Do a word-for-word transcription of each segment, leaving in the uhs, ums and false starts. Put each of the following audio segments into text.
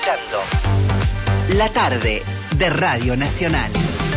La tarde de Radio Nacional.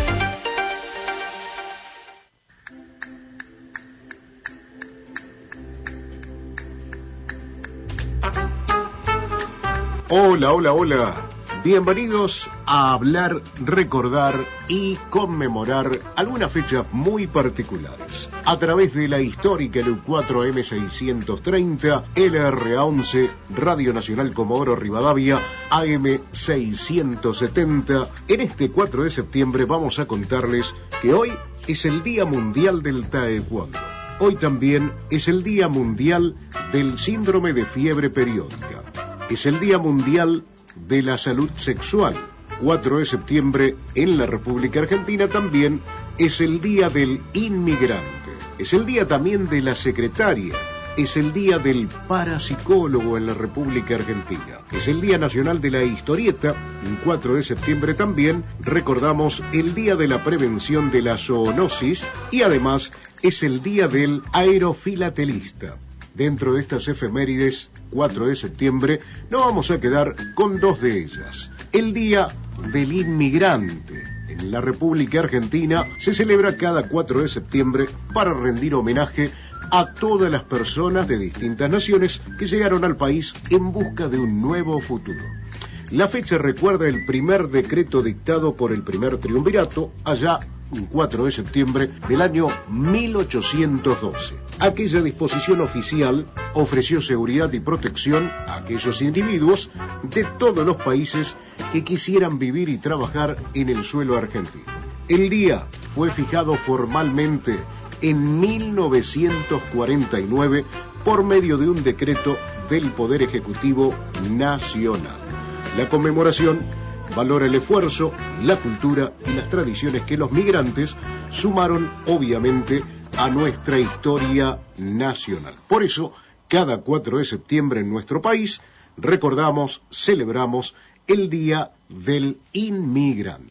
Hola, hola, hola. Bienvenidos a hablar, recordar y conmemorar algunas fechas muy particulares. A través de la histórica L U cuatro M seiscientos treinta, L R A once, Radio Nacional Comodoro Rivadavia, A M seiscientos setenta, en este cuatro de septiembre vamos a contarles que hoy es el Día Mundial del Taekwondo. Hoy también es el Día Mundial del Síndrome de Fiebre Periódica. Es el Día Mundial de la Salud Sexual. cuatro de septiembre en la República Argentina también es el Día del Inmigrante. Es el día también de la secretaria. Es el Día del Parapsicólogo en la República Argentina. Es el Día Nacional de la Historieta. El cuatro de septiembre también recordamos el Día de la Prevención de la Zoonosis y además es el Día del Aerofilatelista. Dentro de estas efemérides, cuatro de septiembre, nos vamos a quedar con dos de ellas. El Día del Inmigrante. En la República Argentina se celebra cada cuatro de septiembre para rendir homenaje a todas las personas de distintas naciones que llegaron al país en busca de un nuevo futuro. La fecha recuerda el primer decreto dictado por el primer triunvirato, allá un cuatro de septiembre del año mil ochocientos doce. Aquella disposición oficial ofreció seguridad y protección a aquellos individuos de todos los países que quisieran vivir y trabajar en el suelo argentino. El día fue fijado formalmente en mil novecientos cuarenta y nueve por medio de un decreto del Poder Ejecutivo Nacional. La conmemoración valora el esfuerzo, la cultura y las tradiciones que los migrantes sumaron, obviamente, a nuestra historia nacional. Por eso, cada cuatro de septiembre en nuestro país, recordamos, celebramos el Día del Inmigrante.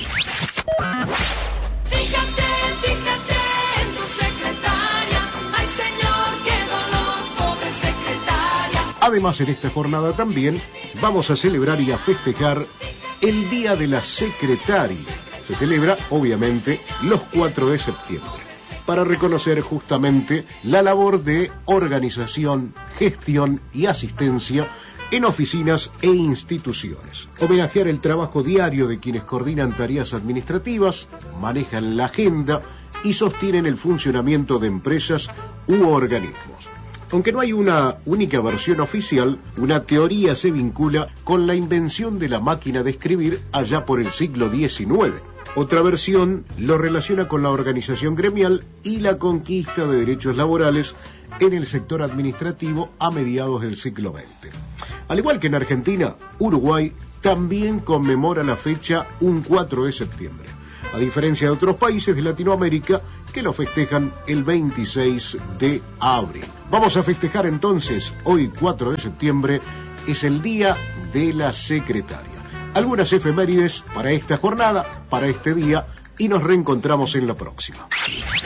Además, en esta jornada también vamos a celebrar y a festejar el Día de la Secretaria. Se celebra, obviamente, los cuatro de septiembre, para reconocer justamente la labor de organización, gestión y asistencia en oficinas e instituciones. Homenajear el trabajo diario de quienes coordinan tareas administrativas, manejan la agenda y sostienen el funcionamiento de empresas u organismos. Aunque no hay una única versión oficial, una teoría se vincula con la invención de la máquina de escribir allá por el siglo diecinueve. Otra versión lo relaciona con la organización gremial y la conquista de derechos laborales en el sector administrativo a mediados del siglo veinte. Al igual que en Argentina, Uruguay también conmemora la fecha un cuatro de septiembre, a diferencia de otros países de Latinoamérica que lo festejan el veintiséis de abril. Vamos a festejar entonces, hoy cuatro de septiembre, es el Día de la Secretaria. Algunas efemérides para esta jornada, para este día, y nos reencontramos en la próxima.